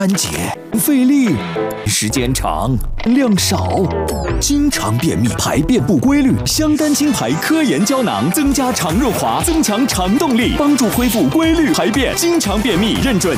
番茄费力，时间长，量少，经常便秘，排便不规律。香丹清排科研胶囊增加肠润滑，增强肠动力，帮助恢复规律排便。经常便秘认准